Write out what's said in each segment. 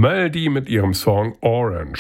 Melody mit ihrem Song Orange.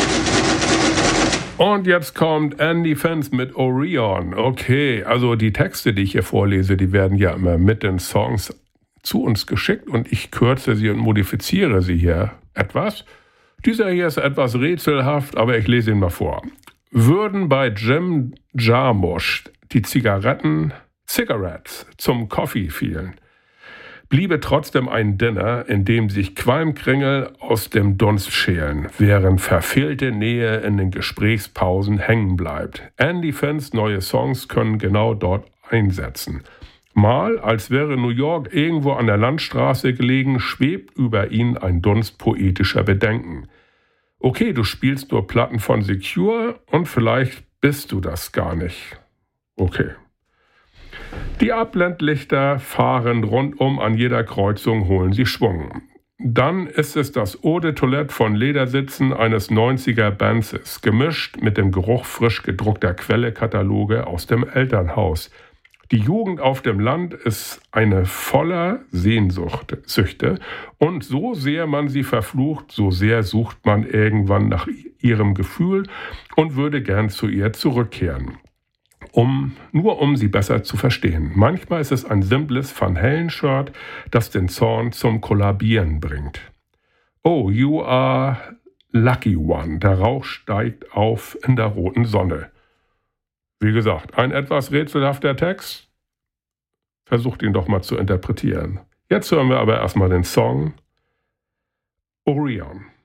Und jetzt kommt Andy Fence mit Orion. Okay, also die Texte, die ich hier vorlese, die werden ja immer mit den Songs zu uns geschickt und ich kürze sie und modifiziere sie hier etwas. Dieser hier ist etwas rätselhaft, aber ich lese ihn mal vor. Würden bei Jim Jarmusch die Cigarettes zum Coffee fielen, bliebe trotzdem ein Dinner, in dem sich Qualmkringel aus dem Dunst schälen, während verfehlte Nähe in den Gesprächspausen hängen bleibt. Andy Fence neue Songs können genau dort einsetzen. Mal, als wäre New York irgendwo an der Landstraße gelegen, schwebt über ihn ein Dunst poetischer Bedenken. Okay, du spielst nur Platten von Secure und vielleicht bist du das gar nicht. Okay. Die Abblendlichter fahren rundum an jeder Kreuzung, holen sie Schwung. Dann ist es das Eau de Toilette von Ledersitzen eines 90er-Benzes, gemischt mit dem Geruch frisch gedruckter Quellekataloge aus dem Elternhaus. Die Jugend auf dem Land ist eine voller Sehnsüchte und so sehr man sie verflucht, so sehr sucht man irgendwann nach ihrem Gefühl und würde gern zu ihr zurückkehren. Nur um sie besser zu verstehen. Manchmal ist es ein simples Van Halen-Shirt, das den Zorn zum Kollabieren bringt. Oh, you are lucky one. Der Rauch steigt auf in der roten Sonne. Wie gesagt, ein etwas rätselhafter Text. Versucht ihn doch mal zu interpretieren. Jetzt hören wir aber erstmal den Song Orion.